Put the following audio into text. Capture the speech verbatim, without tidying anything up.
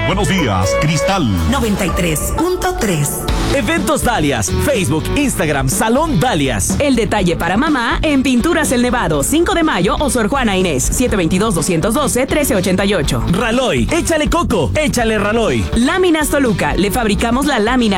Buenos días, Cristal noventa y tres punto tres. Eventos Dalias, Facebook, Instagram, Salón Dalias. El detalle para mamá en Pinturas El Nevado, cinco de mayo o Sor Juana Inés, siete dos dos, dos uno dos, uno tres ocho ocho. Raloy, échale coco, échale Raloy. Láminas Toluca, le fabricamos la lámina